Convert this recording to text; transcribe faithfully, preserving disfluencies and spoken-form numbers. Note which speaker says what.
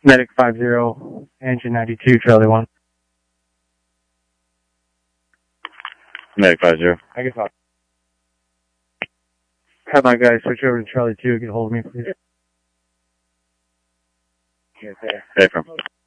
Speaker 1: Medic five zero, engine ninety-two, Charlie one.
Speaker 2: Medic five zero.
Speaker 1: I guess I'll have my guys switch over to Charlie two, get a hold of me, please.
Speaker 2: Yes, sir. Hey, from.